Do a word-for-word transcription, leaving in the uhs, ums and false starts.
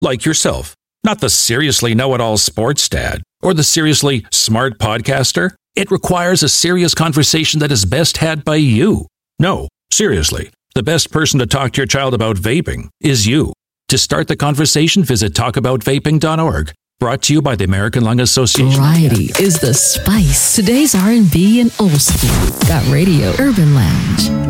like yourself. Not the seriously know-it-all sports dad or the seriously smart podcaster. It requires a serious conversation that is best had by you. No, seriously, the best person to talk to your child about vaping is you. To start the conversation, visit talk about vaping dot org. Brought to you by the American Lung Association. Variety is the spice. Today's R and B and old school. Got radio, Urban Lounge.